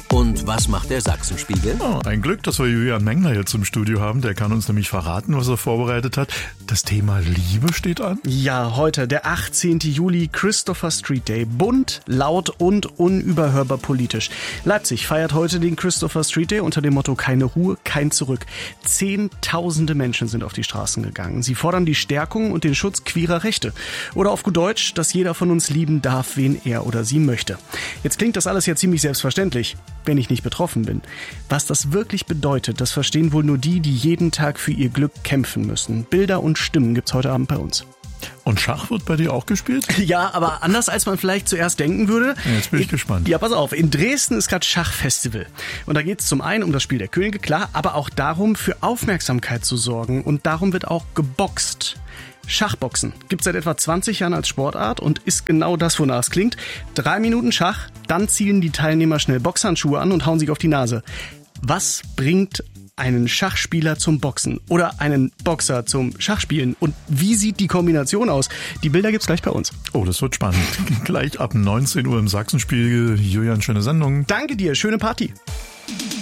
Und was macht der Sachsenspiegel? Oh, ein Glück, dass wir Julian Mengler jetzt im Studio haben. Der kann uns nämlich verraten, was er vorbereitet hat. Das Thema Liebe steht an. Ja, heute, der 18. Juli, Christopher Street Day. Bunt, laut und unüberhörbar politisch. Leipzig feiert heute den Christopher Street Day unter dem Motto Keine Ruhe, kein Zurück. Zehntausende Menschen sind auf die Straßen gegangen. Sie fordern die Stärkung und den Schutz queerer Rechte. Oder auf gut Deutsch, dass jeder von uns lieben darf, wen er oder sie möchte. Jetzt klingt das alles ja ziemlich selbstverständlich, wenn ich nicht betroffen bin. Was das wirklich bedeutet, das verstehen wohl nur die, die jeden Tag für ihr Glück kämpfen müssen. Bilder und Stimmen gibt's heute Abend bei uns. Und Schach wird bei dir auch gespielt? Ja, aber anders als man vielleicht zuerst denken würde. Jetzt bin ich gespannt. Ja, pass auf, in Dresden ist gerade Schachfestival. Und da geht es zum einen um das Spiel der Könige, klar, aber auch darum, für Aufmerksamkeit zu sorgen. Und darum wird auch geboxt. Schachboxen gibt's seit etwa 20 Jahren als Sportart und ist genau das, wonach es klingt. 3 Minuten Schach, dann ziehen die Teilnehmer schnell Boxhandschuhe an und hauen sich auf die Nase. Was bringt einen Schachspieler zum Boxen oder einen Boxer zum Schachspielen? Und wie sieht die Kombination aus? Die Bilder gibt's gleich bei uns. Oh, das wird spannend. Gleich ab 19 Uhr im Sachsenspiegel. Julian, schöne Sendung. Danke dir, schöne Party.